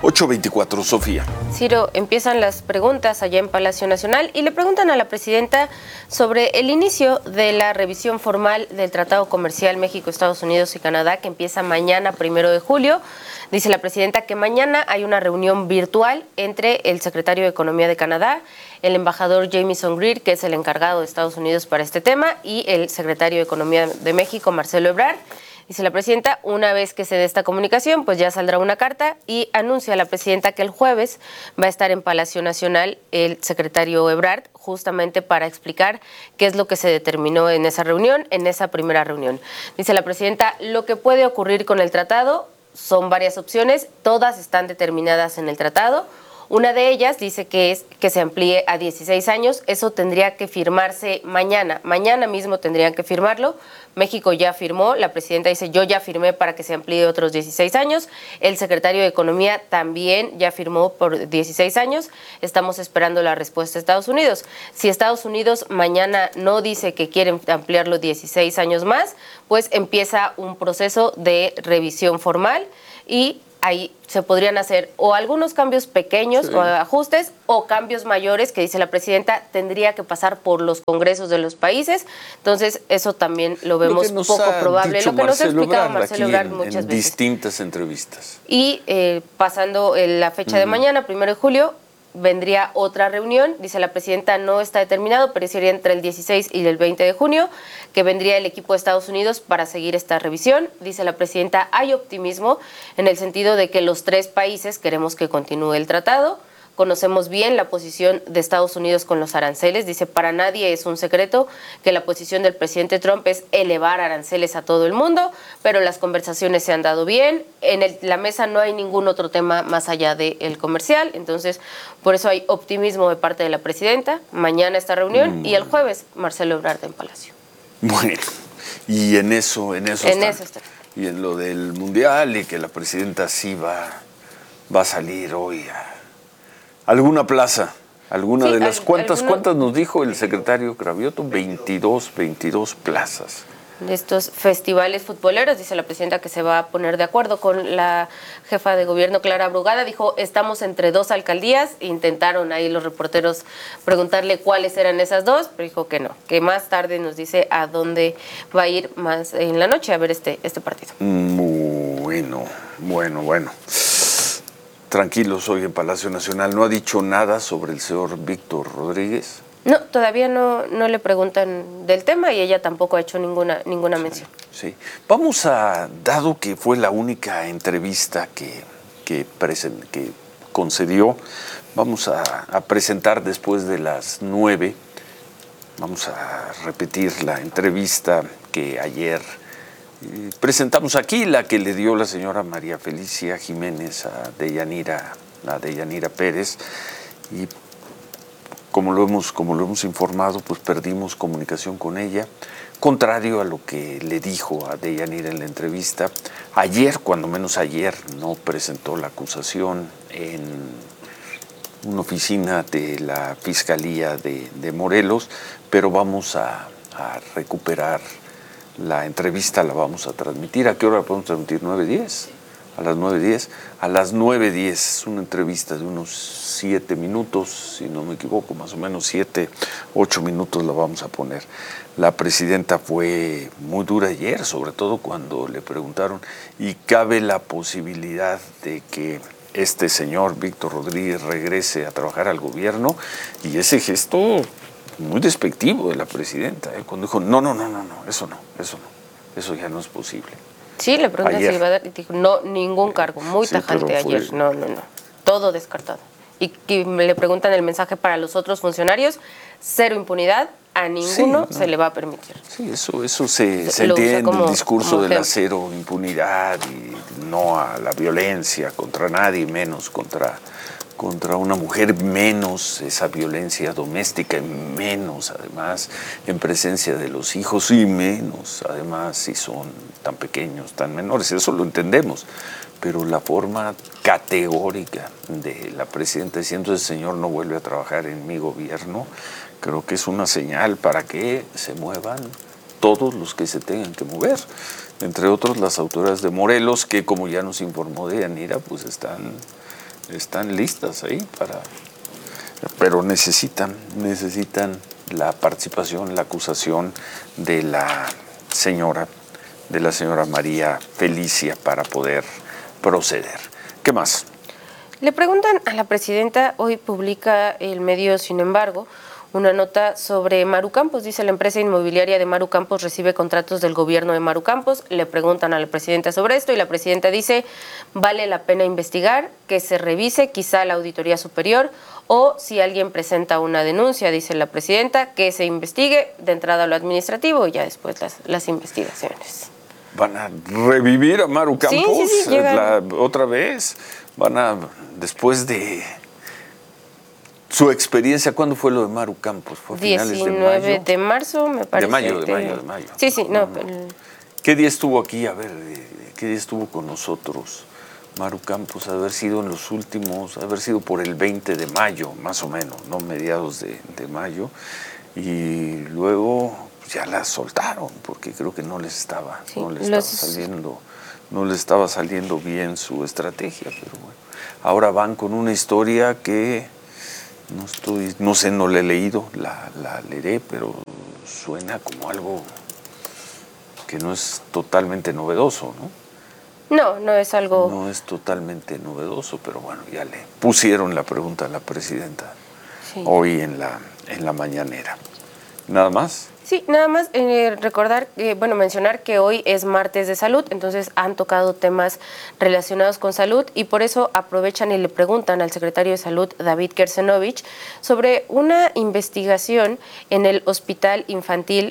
8:24, Sofía. Ciro, empiezan las preguntas allá en Palacio Nacional y le preguntan a la presidenta sobre el inicio de la revisión formal del Tratado Comercial México, Estados Unidos y Canadá, que empieza mañana, 1 de julio. Dice la presidenta que mañana hay una reunión virtual entre el secretario de Economía de Canadá, el embajador Jamieson Greer, que es el encargado de Estados Unidos para este tema, y el secretario de Economía de México, Marcelo Ebrard. Dice la presidenta, una vez que se dé esta comunicación, pues ya saldrá una carta y anuncia a la presidenta que el jueves va a estar en Palacio Nacional el secretario Ebrard, justamente para explicar qué es lo que se determinó en esa reunión, en esa primera reunión. Dice la presidenta, lo que puede ocurrir con el tratado son varias opciones, todas están determinadas en el tratado. Una de ellas dice que es que se amplíe a 16 años, eso tendría que firmarse mañana mismo tendrían que firmarlo. México ya firmó, la presidenta dice yo ya firmé para que se amplíe otros 16 años, el secretario de Economía también ya firmó por 16 años, estamos esperando la respuesta de Estados Unidos. Si Estados Unidos mañana no dice que quieren ampliarlo 16 años más, pues empieza un proceso de revisión formal y ahí se podrían hacer o algunos cambios pequeños o ajustes o cambios mayores que dice la presidenta tendría que pasar por los congresos de los países. Entonces eso también lo vemos poco probable. Lo que nos ha explicado Marcelo Ebrard muchas veces. Distintas entrevistas. Y pasando la fecha de mañana, 1 de julio, vendría otra reunión, dice la presidenta, no está determinado, pero sería entre el 16 y el 20 de junio, que vendría el equipo de Estados Unidos para seguir esta revisión. Dice la presidenta, hay optimismo en el sentido de que los tres países queremos que continúe el tratado. Conocemos bien la posición de Estados Unidos con los aranceles. Dice, para nadie es un secreto que la posición del presidente Trump es elevar aranceles a todo el mundo, pero las conversaciones se han dado bien. En la mesa no hay ningún otro tema más allá del comercial. Entonces, por eso hay optimismo de parte de la presidenta. Mañana esta reunión y el jueves Marcelo Ebrard en Palacio. Bueno, y en eso está. Y en lo del Mundial y que la presidenta sí va a salir hoy a alguna plaza, alguna de las ¿cuántas nos dijo el secretario Cravioto? 22 plazas. De estos festivales futboleros, dice la presidenta que se va a poner de acuerdo con la jefa de gobierno Clara Brugada. Dijo, estamos entre dos alcaldías. Intentaron ahí los reporteros preguntarle cuáles eran esas dos, pero dijo que no, que más tarde nos dice a dónde va a ir más en la noche a ver este partido. Bueno. Tranquilos hoy en Palacio Nacional. ¿No ha dicho nada sobre el señor Víctor Rodríguez? No, todavía no le preguntan del tema y ella tampoco ha hecho ninguna mención. Sí. Dado que fue la única entrevista que concedió, vamos a presentar después de las 9. Vamos a repetir la entrevista que ayer presentamos aquí, la que le dio la señora María Felicia Jiménez a Deyanira Pérez, y como lo hemos informado, pues perdimos comunicación con ella, contrario a lo que le dijo a Deyanira en la entrevista. Ayer, cuando menos ayer, no presentó la acusación en una oficina de la Fiscalía de Morelos, pero vamos a recuperar la entrevista, la vamos a transmitir. ¿A qué hora la podemos transmitir? ¿9:10? A las 9:10. A las 9:10 es una entrevista de unos 7 minutos, si no me equivoco, más o menos 7, 8 minutos la vamos a poner. La presidenta fue muy dura ayer, sobre todo cuando le preguntaron, ¿y cabe la posibilidad de que este señor Víctor Rodríguez regrese a trabajar al gobierno? Y ese gesto muy despectivo de la presidenta, cuando dijo, no, eso ya no es posible. Sí, le pregunté si iba a dar, y dijo, no, ningún cargo, muy tajante ayer, no, todo descartado. Y le preguntan el mensaje para los otros funcionarios, cero impunidad, a ninguno se le va a permitir. Sí, eso se entiende, el discurso de la cero impunidad y no a la violencia contra nadie, menos contra una mujer, menos esa violencia doméstica, y menos además en presencia de los hijos, y menos además si son tan pequeños, tan menores, eso lo entendemos, pero la forma categórica de la presidenta diciendo ese señor no vuelve a trabajar en mi gobierno, creo que es una señal para que se muevan todos los que se tengan que mover, entre otros las autoridades de Morelos, que como ya nos informó Deyanira, pues están están listas ahí pero necesitan la participación, la acusación de la señora María Felicia para poder proceder. ¿Qué más? Le preguntan a la presidenta, hoy publica el medio, sin embargo, una nota sobre Maru Campos. Dice: la empresa inmobiliaria de Maru Campos recibe contratos del gobierno de Maru Campos. Le preguntan a la presidenta sobre esto y la presidenta dice: vale la pena investigar, que se revise quizá la Auditoría Superior, o si alguien presenta una denuncia, dice la presidenta, que se investigue de entrada lo administrativo y ya después las investigaciones. ¿Van a revivir a Maru Campos sí, otra vez? Después de su experiencia, ¿cuándo fue lo de Maru Campos? ¿Fue a finales de mayo? 19 de marzo, me parece. De mayo. Sí, no. ¿Qué día estuvo aquí? A ver, ¿qué día estuvo con nosotros? Maru Campos, haber sido por el 20 de mayo, más o menos, ¿no? Mediados de mayo. Y luego ya la soltaron, porque creo que no les estaba saliendo bien su estrategia, pero bueno. Ahora van con una historia que no la he leído, la leeré, pero suena como algo que no es totalmente novedoso, ¿no? No es algo... No es totalmente novedoso, pero bueno, ya le pusieron la pregunta a la presidenta hoy en la mañanera. ¿Nada más? Sí, nada más mencionar que hoy es martes de salud, entonces han tocado temas relacionados con salud y por eso aprovechan y le preguntan al secretario de Salud, David Kersenovich, sobre una investigación en el Hospital Infantil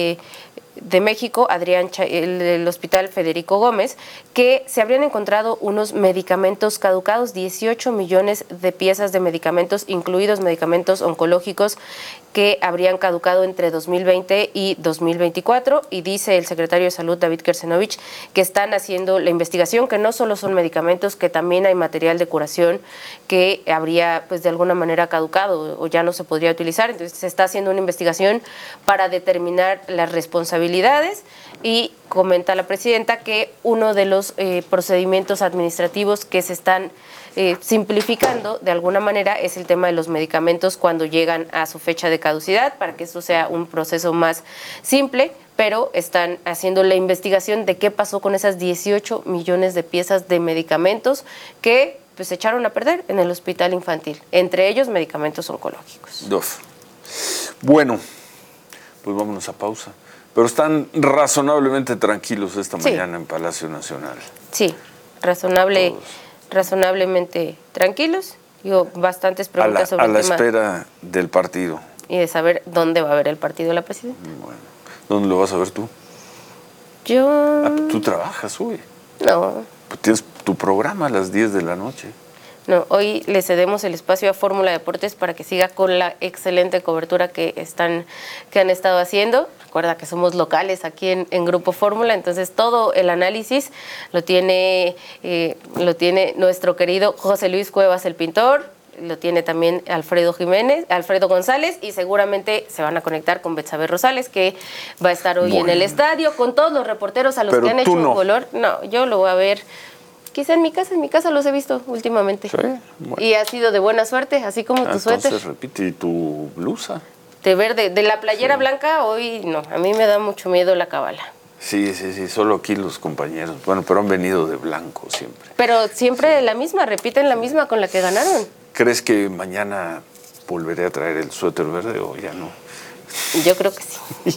de México, el Hospital Federico Gómez, que se habrían encontrado unos medicamentos caducados, 18 millones de piezas de medicamentos, incluidos medicamentos oncológicos, que habrían caducado entre 2020 y 2024, y dice el secretario de Salud, David Kersenovich, que están haciendo la investigación, que no solo son medicamentos, que también hay material de curación que habría, pues, de alguna manera caducado o ya no se podría utilizar. Entonces se está haciendo una investigación para determinar las responsabilidades y comenta la presidenta que uno de los procedimientos administrativos que se están simplificando de alguna manera es el tema de los medicamentos cuando llegan a su fecha de caducidad, para que eso sea un proceso más simple, pero están haciendo la investigación de qué pasó con esas 18 millones de piezas de medicamentos que pues se echaron a perder en el hospital infantil, entre ellos medicamentos oncológicos. Bueno, pues vámonos a pausa. Pero están razonablemente tranquilos esta mañana en Palacio Nacional. Sí, razonablemente tranquilos. Digo, bastantes preguntas sobre el tema. A la espera del partido. Y de saber dónde va a haber el partido de la presidenta. Bueno, ¿dónde lo vas a ver tú? Yo... ¿Tú trabajas hoy? No. Pues tienes tu programa a las 10 de la noche. No, hoy le cedemos el espacio a Fórmula Deportes para que siga con la excelente cobertura que han estado haciendo. Recuerda que somos locales aquí en Grupo Fórmula, entonces todo el análisis lo tiene nuestro querido José Luis Cuevas, el pintor, lo tiene también Alfredo González, y seguramente se van a conectar con Betsabe Rosales, que va a estar hoy en el estadio, con todos los reporteros a los que han hecho un color. No, yo lo voy a ver. Quizá en mi casa los he visto últimamente. Sí, bueno. Y ha sido de buena suerte, así como tu suéter. Entonces repite, ¿y tu blusa? De verde, de la playera blanca, hoy no, a mí me da mucho miedo la cábala. Sí, solo aquí los compañeros, bueno, pero han venido de blanco siempre. Pero siempre la misma, repiten la misma con la que ganaron. ¿Crees que mañana volveré a traer el suéter verde o ya no? Yo creo que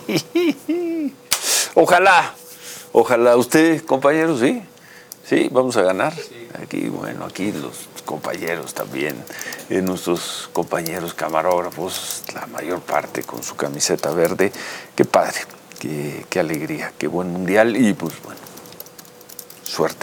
sí. Ojalá, usted, compañeros, ¿sí? Sí, vamos a ganar. Sí. Aquí los compañeros también, nuestros compañeros camarógrafos, la mayor parte con su camiseta verde. Qué padre, qué alegría, qué buen mundial y pues bueno, suerte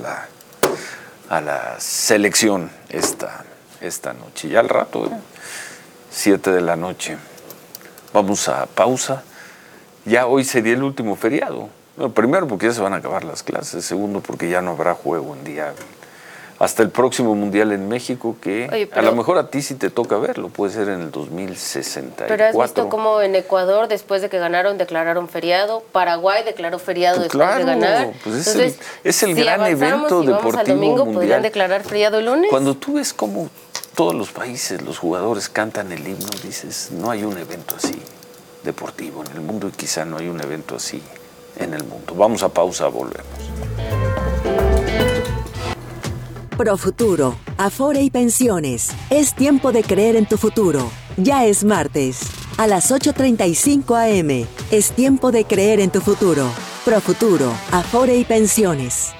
a la selección esta noche. Ya al rato, 7 de la noche. Vamos a pausa. Ya hoy sería el último feriado. Bueno, primero porque ya se van a acabar las clases, segundo porque ya no habrá juego en día hasta el próximo Mundial en México, que Oye, a lo mejor a ti sí te toca verlo, puede ser en el 2064. Pero has visto cómo en Ecuador, después de que ganaron, declararon feriado. Paraguay declaró feriado después de ganar. Pues entonces, es el si gran evento y vamos deportivo al domingo, mundial. ¿podrían declarar feriado el lunes? Cuando tú ves cómo todos los países, los jugadores cantan el himno, dices, no hay un evento así deportivo en el mundo y quizá no hay un evento así en el mundo. Vamos a pausa, volvemos. Profuturo, Afore y Pensiones. Es tiempo de creer en tu futuro. Ya es martes. A las 8:35 a.m. Es tiempo de creer en tu futuro. Profuturo, Afore y Pensiones.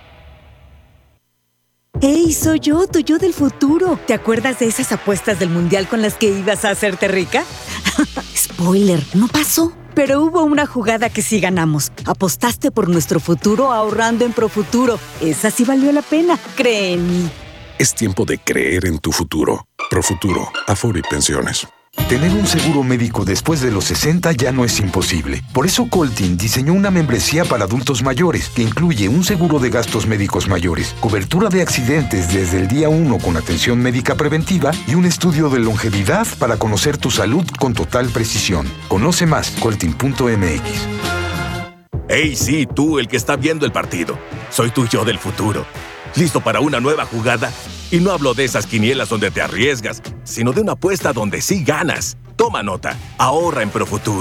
¡Hey, soy yo, tu yo del futuro! ¿Te acuerdas de esas apuestas del Mundial con las que ibas a hacerte rica? Spoiler, no pasó. Pero hubo una jugada que sí ganamos. Apostaste por nuestro futuro ahorrando en Profuturo. Esa sí valió la pena. Cree en mí. Es tiempo de creer en tu futuro. Profuturo, Afore y Pensiones. Tener un seguro médico después de los 60 ya no es imposible. Por eso Coltin diseñó una membresía para adultos mayores que incluye un seguro de gastos médicos mayores, cobertura de accidentes desde el día 1 con atención médica preventiva y un estudio de longevidad para conocer tu salud con total precisión. Conoce más, coltin.mx. Hey, sí, tú, el que está viendo el partido. Soy tu yo del futuro. ¿Listo para una nueva jugada? Y no hablo de esas quinielas donde te arriesgas, sino de una apuesta donde sí ganas. Toma nota. Ahorra en Profuturo.